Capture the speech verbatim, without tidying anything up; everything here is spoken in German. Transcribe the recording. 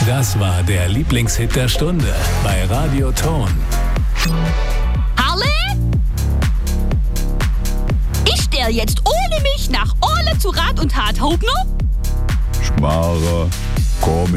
Das war der Lieblingshit der Stunde bei Radio Ton. Harle? Ich stell jetzt ohne mich nach Orle zu Rat und Tat, Hauptner? Schmarre, komm